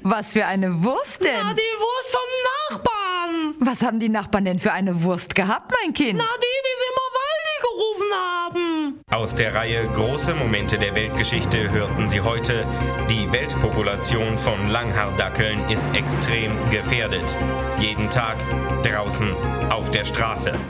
Was für eine Wurst denn? Na, die Wurst vom Nachbarn. Was haben die Nachbarn denn für eine Wurst gehabt, mein Kind? Na, die sie immer Waldi gerufen haben. Aus der Reihe Große Momente der Weltgeschichte hörten Sie heute: Die Weltpopulation von Langhaardackeln ist extrem gefährdet. Jeden Tag draußen auf der Straße.